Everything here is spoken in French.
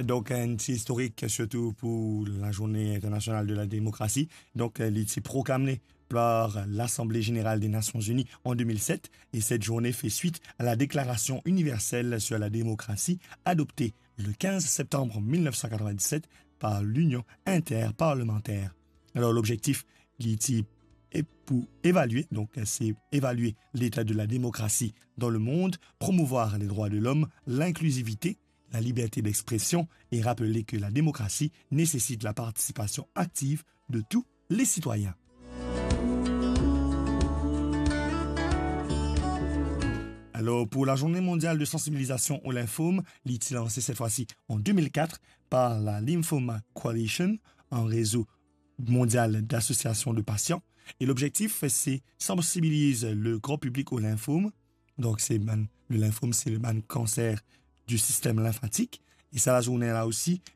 Donc, un petit historique, surtout pour la Journée internationale de la démocratie. Donc, il s'est proclamé par l'Assemblée générale des Nations unies en 2007 et cette journée fait suite à la Déclaration universelle sur la démocratie adoptée le 15 septembre 1997 par l'Union interparlementaire. Alors, l'objectif, est pour évaluer, donc c'est évaluer l'état de la démocratie dans le monde, promouvoir les droits de l'homme, l'inclusivité, la liberté d'expression et rappeler que la démocratie nécessite la participation active de tous les citoyens. Alors, pour la journée mondiale de sensibilisation au lymphome, l'ITI lancé cette fois-ci en 2004 par la Lymphoma Coalition, un réseau mondial d'associations de patients. Et l'objectif, c'est sensibiliser le grand public au lymphome. Donc, le lymphome, c'est le cancer du système lymphatique. Et ça, la journée là aussi,